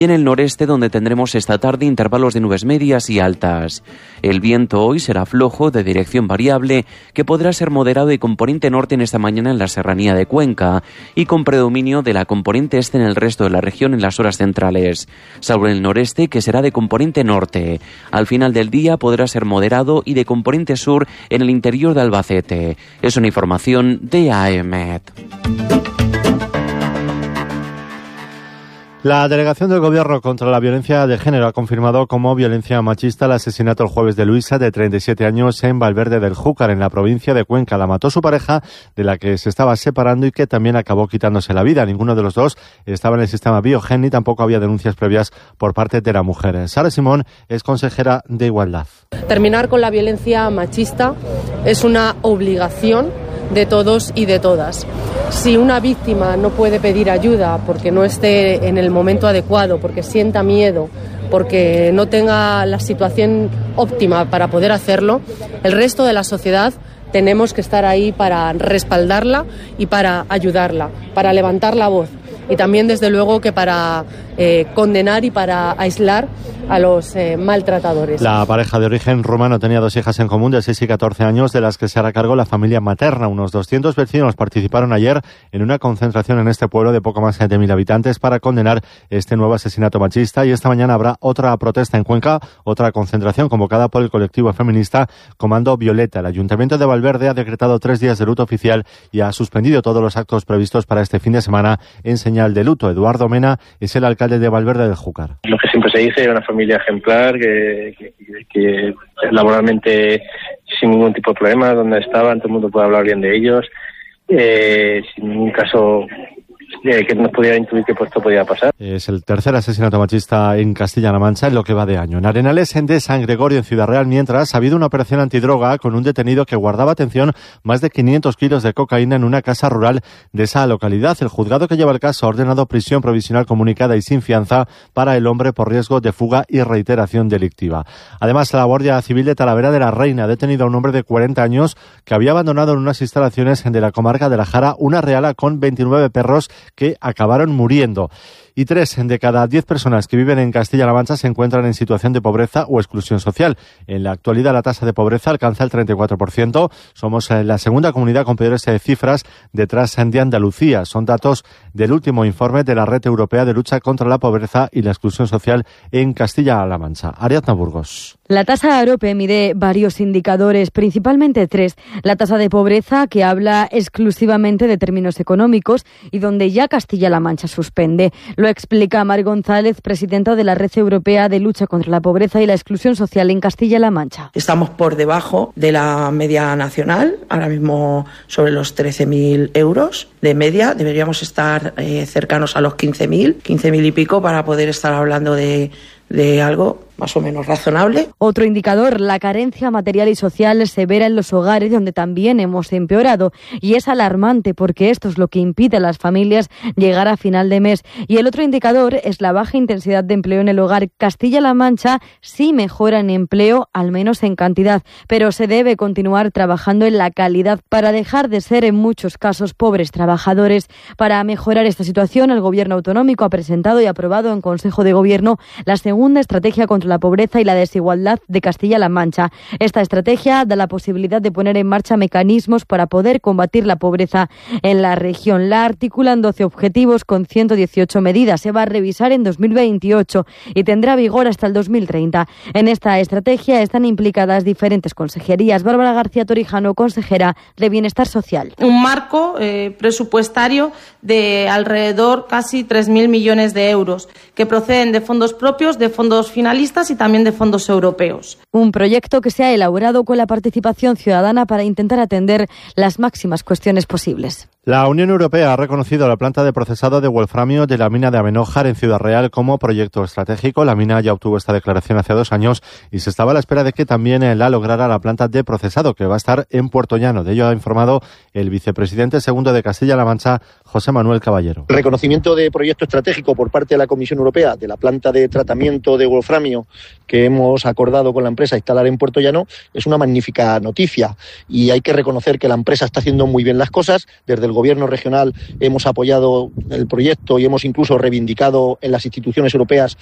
y en el noreste, donde tendremos esta tarde intervalos de nubes medias y altas. El viento hoy será flojo, de dirección variable, que podrá ser moderado y componente norte en esta mañana en la serranía de Cuenca y con predominio de la componente este en el resto de la región en las horas centrales, salvo en el noreste, que será de componente norte. Al final del día podrá ser moderado y de componente sur en el interior de Albacete. Es una información de AEMET. La delegación del Gobierno contra la violencia de género ha confirmado como violencia machista el asesinato el jueves de Luisa, de 37 años, en Valverde del Júcar, en la provincia de Cuenca. La mató su pareja, de la que se estaba separando y que también acabó quitándose la vida. Ninguno de los dos estaba en el sistema Biogen y tampoco había denuncias previas por parte de la mujer. Sara Simón es consejera de Igualdad. Terminar con la violencia machista es una obligación de todos y de todas. Si una víctima no puede pedir ayuda porque no esté en el momento adecuado, porque sienta miedo, porque no tenga la situación óptima para poder hacerlo, el resto de la sociedad tenemos que estar ahí para respaldarla y para ayudarla, para levantar la voz y también, desde luego, que para condenar y para aislar a los maltratadores. La pareja de origen rumano tenía 2 hijas en común de 6 y 14 años, de las que se hará cargo la familia materna. Unos 200 vecinos participaron ayer en una concentración en este pueblo de poco más de 1.000 habitantes para condenar este nuevo asesinato machista, y esta mañana habrá otra protesta en Cuenca, otra concentración convocada por el colectivo feminista Comando Violeta. El Ayuntamiento de Valverde ha decretado 3 días de luto oficial y ha suspendido todos los actos previstos para este fin de semana en señal de luto. Eduardo Mena es el alcalde de Valverde del Júcar. Lo que siempre se dice, una familia ejemplar que laboralmente sin ningún tipo de problema, donde estaban, todo el mundo puede hablar bien de ellos, sin ningún caso que nos pudiera intuir que esto podía pasar. Es el tercer asesinato machista en Castilla-La Mancha en lo que va de año. En Arenales de San Gregorio, en Ciudad Real, mientras ha habido una operación antidroga con un detenido que guardaba, atención, más de 500 kilos de cocaína en una casa rural de esa localidad. El juzgado que lleva el caso ha ordenado prisión provisional comunicada y sin fianza para el hombre por riesgo de fuga y reiteración delictiva. Además, la Guardia Civil de Talavera de la Reina ha detenido a un hombre de 40 años que había abandonado en unas instalaciones de la comarca de la Jara una reala con 29 perros que acabaron muriendo. Y 3 de cada 10 personas que viven en Castilla-La Mancha se encuentran en situación de pobreza o exclusión social. En la actualidad la tasa de pobreza alcanza el 34%. Somos la segunda comunidad con peores cifras detrás de Andalucía. Son datos del último informe de la Red Europea de Lucha contra la Pobreza y la Exclusión Social en Castilla-La Mancha. Ariadna Burgos. La tasa AROPE mide varios indicadores, principalmente 3. La tasa de pobreza, que habla exclusivamente de términos económicos y donde ya Castilla-La Mancha suspende. Lo explica Mar González, presidenta de la Red Europea de Lucha contra la Pobreza y la Exclusión Social en Castilla-La Mancha. Estamos por debajo de la media nacional, ahora mismo sobre los 13.000 euros de media. Deberíamos estar cercanos a los 15.000 y pico para poder estar hablando de algo más o menos razonable. Otro indicador, la carencia material y social severa en los hogares, donde también hemos empeorado, y es alarmante porque esto es lo que impide a las familias llegar a final de mes. Y el otro indicador es la baja intensidad de empleo en el hogar. Castilla-La Mancha sí mejora en empleo, al menos en cantidad, pero se debe continuar trabajando en la calidad para dejar de ser en muchos casos pobres trabajadores. Para mejorar esta situación, el Gobierno autonómico ha presentado y aprobado en Consejo de Gobierno la segunda estrategia contra la pobreza y la desigualdad de Castilla-La Mancha. Esta estrategia da la posibilidad de poner en marcha mecanismos para poder combatir la pobreza en la región. La articulan 12 objetivos con 118 medidas. Se va a revisar en 2028 y tendrá vigor hasta el 2030. En esta estrategia están implicadas diferentes consejerías. Bárbara García Torijano, consejera de Bienestar Social. Un marco presupuestario de alrededor casi 3.000 millones de euros que proceden de fondos propios, de fondos finalistas y también de fondos europeos. Un proyecto que se ha elaborado con la participación ciudadana para intentar atender las máximas cuestiones posibles. La Unión Europea ha reconocido la planta de procesado de wolframio de la mina de Amenójar en Ciudad Real como proyecto estratégico. La mina ya obtuvo esta declaración hace 2 años y se estaba a la espera de que también la lograra la planta de procesado, que va a estar en Puerto Llano. De ello ha informado el vicepresidente segundo de Castilla-La Mancha, José Manuel Caballero. El reconocimiento de proyecto estratégico por parte de la Comisión Europea de la planta de tratamiento de wolframio que hemos acordado con la empresa instalar en Puerto Llano es una magnífica noticia, y hay que reconocer que la empresa está haciendo muy bien las cosas. Desde el Gobierno regional hemos apoyado el proyecto y hemos incluso reivindicado en las instituciones europeas